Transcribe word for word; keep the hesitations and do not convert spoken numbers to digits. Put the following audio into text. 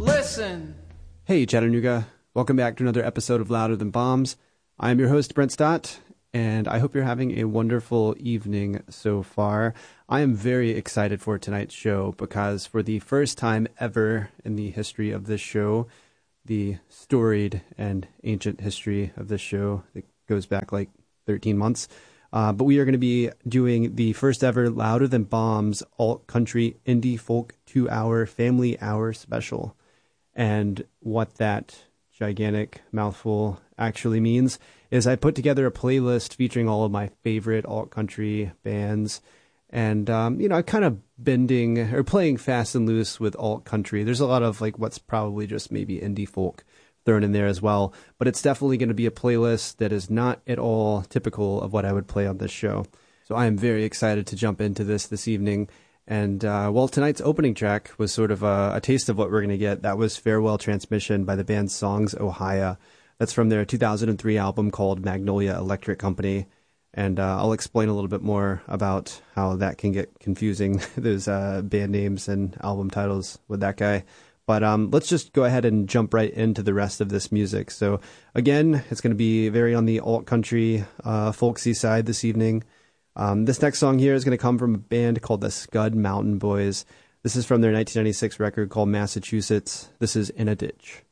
listen. Hey, Chattanooga. Welcome back to another episode of Louder Than Bombs. I'm your host, Brent Stott, and I hope you're having a wonderful evening so far. I am very excited for tonight's show because for the first time ever in the history of this show, the storied and ancient history of this show that goes back like thirteen months, uh, but we are going to be doing the first ever Louder Than Bombs alt-country indie folk two-hour family hour special. And what that gigantic mouthful actually means is I put together a playlist featuring all of my favorite alt-country bands. And, um, you know, I'm kind of bending or playing fast and loose with alt-country. There's a lot of like what's probably just maybe indie folk thrown in there as well. But it's definitely going to be a playlist that is not at all typical of what I would play on this show. So I am very excited to jump into this this evening. And, uh, well, tonight's opening track was sort of a, a taste of what we're going to get. That was Farewell Transmission by the band Songs Ohia. That's from their two thousand three album called Magnolia Electric Company. And uh, I'll explain a little bit more about how that can get confusing, those uh, band names and album titles with that guy. But um, let's just go ahead and jump right into the rest of this music. So, again, it's going to be very on the alt-country, uh, folksy side this evening. Um, this next song here is going to come from a band called the Scud Mountain Boys. This is from their nineteen ninety-six record called Massachusetts. This is In a Ditch.